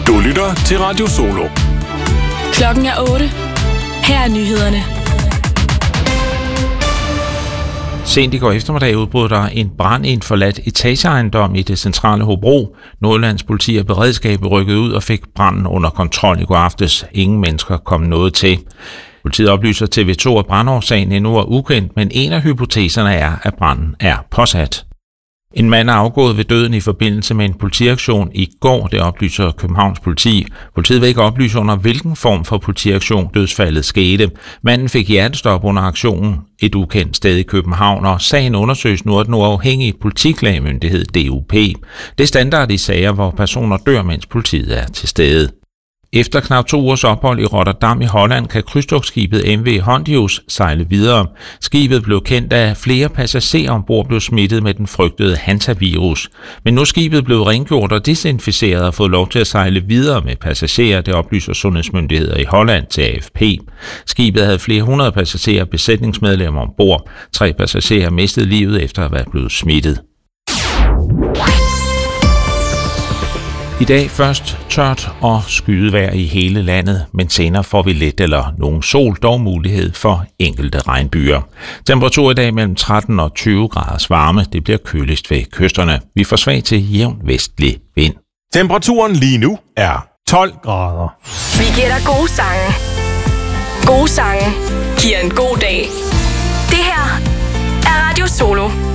Du lytter til Radio Solo. Klokken er 8. Her er nyhederne. Sent i går eftermiddag udbrød der en brand i en forladt etageejendom i det centrale Hobro. Nordjyllands politi og beredskabet rykkede ud og fik branden under kontrol i går aftes. Ingen mennesker kom noget til. Politiet oplyser TV2, at brandårsagen endnu er ukendt, men en af hypoteserne er, at branden er påsat. En mand er afgået ved døden i forbindelse med en politiaktion i går, det oplyser Københavns politi. Politiet vil ikke oplyse under hvilken form for politiaktion dødsfaldet skete. Manden fik hjertestop under aktionen et ukendt sted i København, og sagen undersøges nu af den uafhængige politiklagemyndighed DUP. Det er standard i sager, hvor personer dør, mens politiet er til stede. Efter knap 2 ugers ophold i Rotterdam i Holland kan krydstogtskibet MV Hondius sejle videre. Skibet blev kendt af flere passagerer ombord blev smittet med den frygtede hantavirus. Men nu er skibet blevet rengjort og desinficeret og fået lov til at sejle videre med passagerer, det oplyser sundhedsmyndigheder i Holland til AFP. Skibet havde flere hundrede passagerer og besætningsmedlemmer ombord. 3 passagerer mistede livet efter at være blevet smittet. I dag først tørt og skydevejr i hele landet, men senere får vi lidt eller nogen sol, dog mulighed for enkelte regnbyer. Temperatur i dag mellem 13 og 20 graders varme, det bliver køligst ved kysterne. Vi får svag til jævn vestlig vind. Temperaturen lige nu er 12 grader. Vi giver dig gode sange. Gode sange giver en god dag. Det her er Radio Solo.